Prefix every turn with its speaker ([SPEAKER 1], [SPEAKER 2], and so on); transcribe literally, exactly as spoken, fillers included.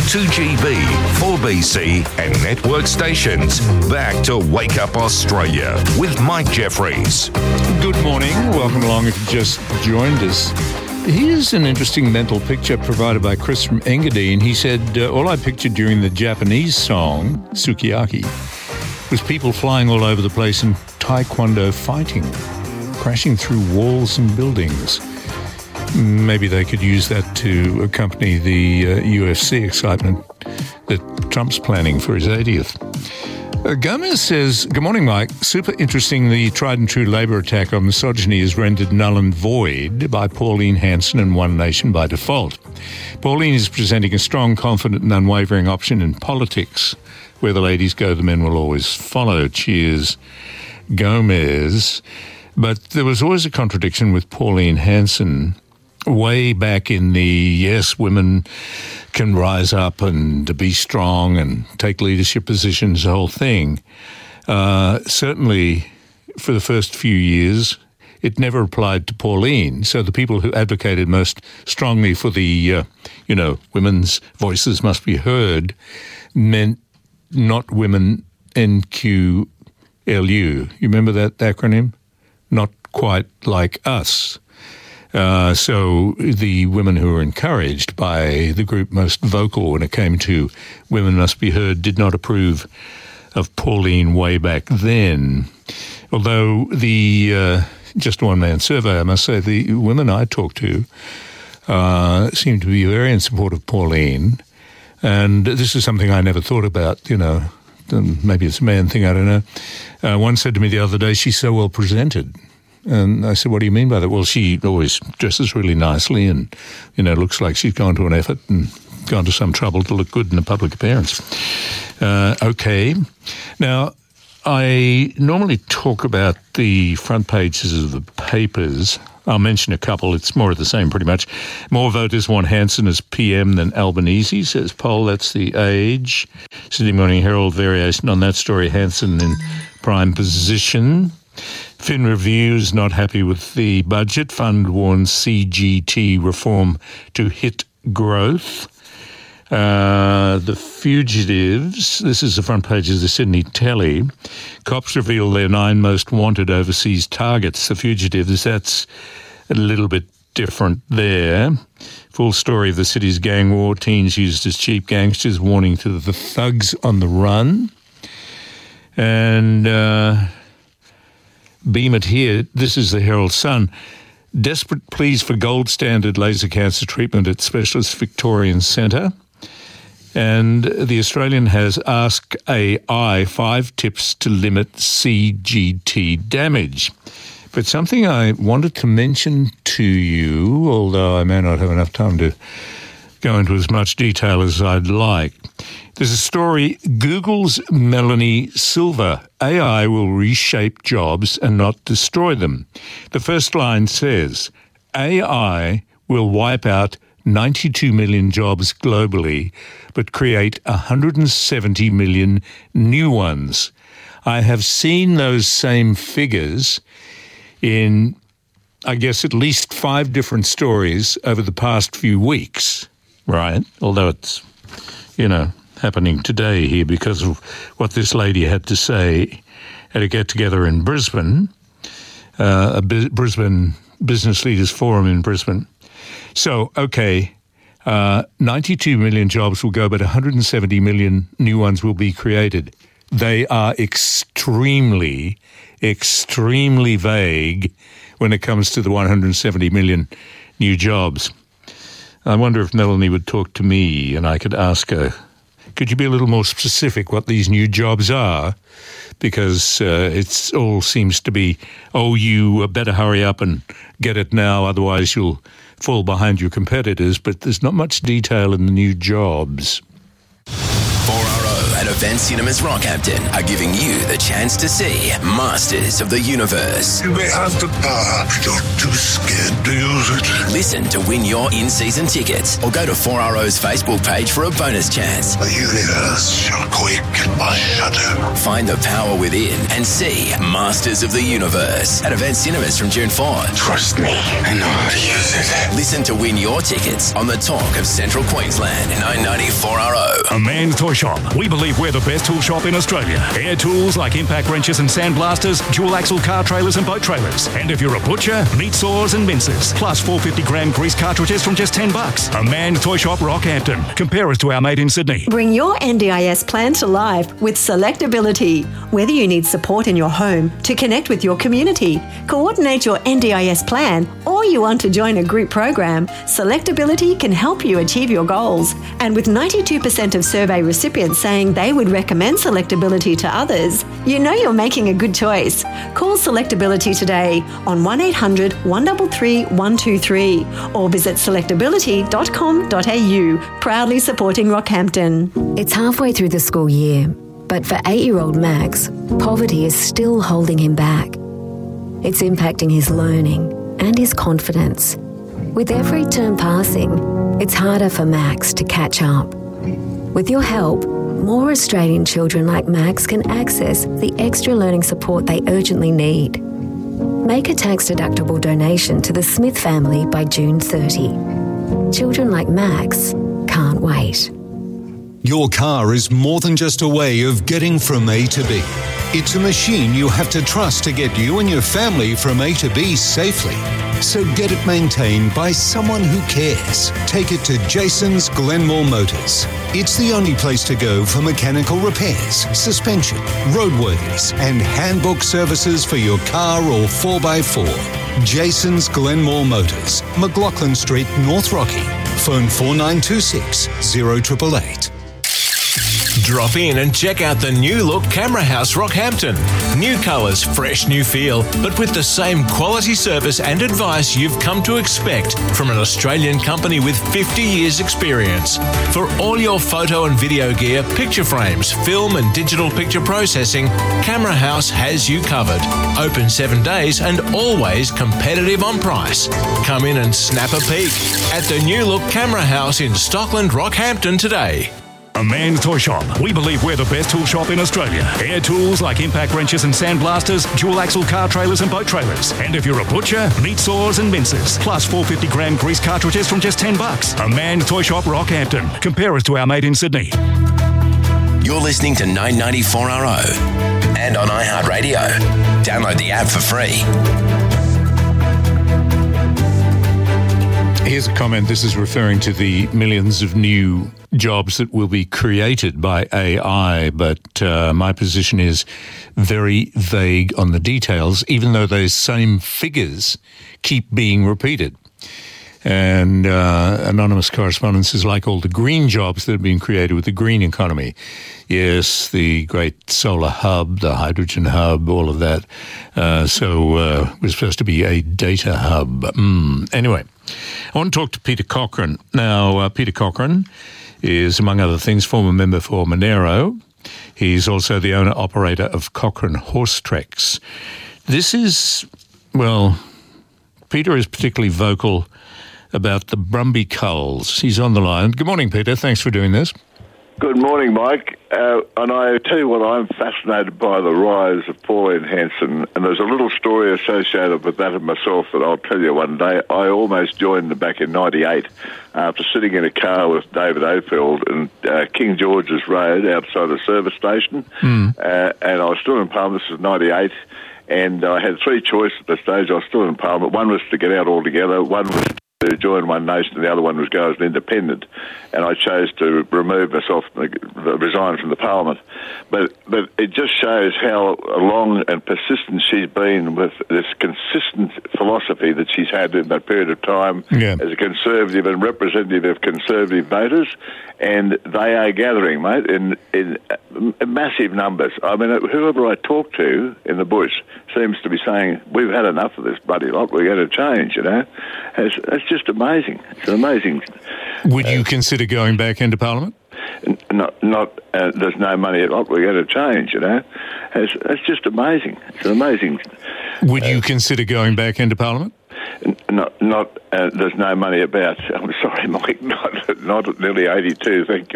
[SPEAKER 1] two G B, four B C and network stations. Back to Wake Up Australia with Mike Jeffries.
[SPEAKER 2] Good morning. Welcome along if you just joined us. Here's an interesting mental picture provided by Chris from Engadine. He said, uh, all I pictured during the Japanese song, Sukiyaki, was people flying all over the place in taekwondo fighting, crashing through walls and buildings. Maybe they could use that to accompany the uh, U F C excitement that Trump's planning for his eightieth. Uh, Gomez says, good morning, Mike. Super interesting, the tried and true Labor attack on misogyny is rendered null and void by Pauline Hanson and One Nation by default. Pauline is presenting a strong, confident and unwavering option in politics. Where the ladies go, the men will always follow. Cheers, Gomez. But there was always a contradiction with Pauline Hanson. Way back in the, yes, women can rise up and be strong and take leadership positions, the whole thing. Uh, certainly, for the first few years, it never applied to Pauline. So the people who advocated most strongly for the, uh, you know, women's voices must be heard meant not women N Q L U. You remember that acronym? Not quite like us. Uh, so the women who were encouraged by the group most vocal when it came to women must be heard did not approve of Pauline way back then. Although the, uh, just a one-man survey, I must say, the women I talked to uh, seemed to be very in support of Pauline. And this is something I never thought about, you know. Maybe it's a man thing, I don't know. Uh, one said to me the other day, she's so well presented. And I said, what do you mean by that? Well, she always dresses really nicely and, you know, looks like she's gone to an effort and gone to some trouble to look good in a public appearance. Uh, okay. Now, I normally talk about the front pages of the papers. I'll mention a couple. It's more of the same, pretty much. More voters want Hanson as P M than Albanese, says poll. That's The Age. Sydney Morning Herald variation on that story. Hanson in prime position. Fin Review's not happy with the budget. Fund warns C G T reform to hit growth. Uh, the Fugitives, this is the front page of the Sydney Telly. Cops reveal their nine most wanted overseas targets. The Fugitives, that's a little bit different there. Full story of the city's gang war. Teens used as cheap gangsters, warning to the thugs on the run. And uh, beam it here. This is the Herald Sun. Desperate pleas for gold standard laser cancer treatment at Specialist Victorian Centre. And the Australian has Ask A I, five tips to limit C G T damage. But something I wanted to mention to you, although I may not have enough time to go into as much detail as I'd like. There's a story, Google's Melanie Silver. A I will reshape jobs and not destroy them. The first line says, A I will wipe out ninety-two million jobs globally, but create one hundred seventy million new ones. I have seen those same figures in, I guess, at least five different stories over the past few weeks, right? Although it's, you know, happening today here because of what this lady had to say at a get-together in Brisbane, uh, a B- Brisbane Business Leaders Forum in Brisbane. So, okay, uh, ninety-two million jobs will go, but one hundred seventy million new ones will be created. They are extremely, extremely vague when it comes to the one hundred seventy million new jobs. I wonder if Melanie would talk to me and I could ask her, could you be a little more specific what these new jobs are? Because uh, it all seems to be, oh, you better hurry up and get it now, otherwise you'll fall behind your competitors. But there's not much detail in the new jobs.
[SPEAKER 1] four R O and
[SPEAKER 3] and Event Cinemas Rockhampton are giving you the chance to see Masters of the Universe.
[SPEAKER 4] You may have the power, but you're too scared to use it.
[SPEAKER 3] Listen to win your in-season tickets or go to four R O's Facebook page for a bonus chance.
[SPEAKER 4] The universe shall quake or shudder.
[SPEAKER 3] Find the power within and see Masters of the Universe at Event Cinemas from June fourth.
[SPEAKER 4] Trust me, I know how to use it.
[SPEAKER 3] Listen to win your tickets on the Talk of Central Queensland, nine ninety four R O.
[SPEAKER 5] A Man's Toy Shop. We believe we're the best tool shop in Australia. Air tools like impact wrenches and sandblasters, dual axle car trailers and boat trailers. And if you're a butcher, meat saws and mincers. Plus four hundred fifty gram grease cartridges from just ten bucks. A Man's Toy Shop, Rockhampton. Compare us to our mate in Sydney.
[SPEAKER 6] Bring your N D I S plan to life with Selectability. Whether you need support in your home, to connect with your community, coordinate your N D I S plan, or you want to join a group program, Selectability can help you achieve your goals. And with ninety-two percent of survey recipients saying they would recommend Selectability to others, you know you're making a good choice. Call Selectability today on one eight hundred, one three three, one two three or visit selectability dot com dot a u, proudly supporting Rockhampton.
[SPEAKER 7] It's halfway through the school year, but for eight-year-old Max, poverty is still holding him back. It's impacting his learning and his confidence. With every term passing, it's harder for Max to catch up. With your help, more Australian children like Max can access the extra learning support they urgently need. Make a tax-deductible donation to the Smith family by June thirtieth. Children like Max can't wait.
[SPEAKER 8] Your car is more than just a way of getting from A to B. It's a machine you have to trust to get you and your family from A to B safely. So get it maintained by someone who cares. Take it to Jason's Glenmore Motors. It's the only place to go for mechanical repairs, suspension, roadworthies, and handbook services for your car or four by four. Jason's Glenmore Motors, McLaughlin Street, North Rocky. Phone four nine two six, zero eight eight eight.
[SPEAKER 9] Drop in and check out the new look Camera House Rockhampton. New colours, fresh new feel, but with the same quality service and advice you've come to expect from an Australian company with fifty years experience. For all your photo and video gear, picture frames, film and digital picture processing, Camera House has you covered. Open seven days and always competitive on price. Come in and snap a peek at the new look Camera House in Stockland, Rockhampton today.
[SPEAKER 5] A Man's Toy Shop. We believe we're the best tool shop in Australia. Air tools like impact wrenches and sandblasters, dual axle car trailers and boat trailers. And if you're a butcher, meat saws and mincers. Plus four hundred fifty gram grease cartridges from just ten bucks. A Man's Toy Shop, Rockhampton. Compare us to our mate in Sydney.
[SPEAKER 3] You're listening to nine ninety four R O and on iHeartRadio. Download the app for free.
[SPEAKER 2] Here's a comment. This is referring to the millions of new jobs that will be created by A I, but uh, my position is very vague on the details, even though those same figures keep being repeated. And uh, anonymous correspondence is like all the green jobs that have been created with the green economy. Yes, the great solar hub, the hydrogen hub, all of that. Uh, so uh, it was supposed to be a data hub. Mm. Anyway, I want to talk to Peter Cochrane. Now, uh, Peter Cochrane is, among other things, former member for Monero. He's also the owner-operator of Cochrane Horse Treks. This is, well, Peter is particularly vocal about the Brumby culls. He's on the line. Good morning, Peter. Thanks for doing this.
[SPEAKER 10] Good morning, Mike. Uh, and I tell you what, I'm fascinated by the rise of Pauline Hanson, and there's a little story associated with that of myself that I'll tell you one day. I almost joined them back in ninety-eight after sitting in a car with David Ofield in uh, King George's Road outside the service station, mm. uh, and I was still in Parliament. This was ninety-eight. And I had three choices at the stage. I was still in Parliament. One was to get out altogether. One was to join One Nation, and the other one was go as an independent. And I chose to remove myself, resign from the Parliament. But but it just shows how long and persistent she's been with this consistent philosophy that she's had in that period of time yeah. as a Conservative and representative of Conservative voters. And they are gathering, mate, in, in massive numbers. I mean, whoever I talk to in the bush seems to be saying, we've had enough of this bloody lot, we're going to change, you know. It's, it's just amazing. It's amazing.
[SPEAKER 2] Would you uh, consider going back into Parliament?
[SPEAKER 10] not, not uh, there's no money at all, we're going to change, you know. It's, it's just amazing. It's amazing.
[SPEAKER 2] Would you uh, consider going back into Parliament?
[SPEAKER 10] Not, not uh, there's no money about. I'm sorry, Mike, not, not at nearly eighty-two, thank you.